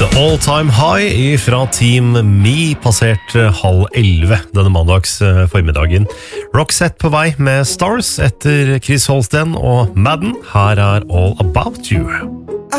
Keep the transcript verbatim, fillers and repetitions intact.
The All Time High fra Team Me passert halv elleve denne mandags formiddagen. Roxette på vei med Stars etter Chris Holsten og Madden. Her er All About You.